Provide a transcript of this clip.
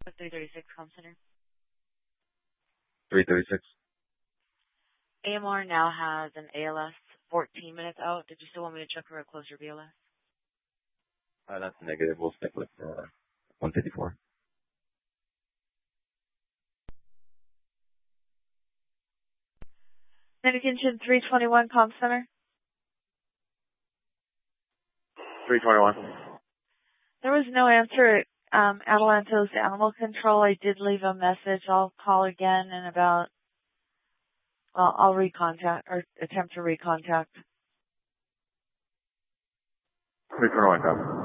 336 Com Center. 336. AMR now has an ALS 14 minutes out. Did you still want me to check for a closer BLS? That's negative. We'll stick with 154. Medication 321 Com Center. 321. There was no answer at Atalanta's Animal Control. I did leave a message. I'll call again in about, I'll recontact or attempt to recontact. 321,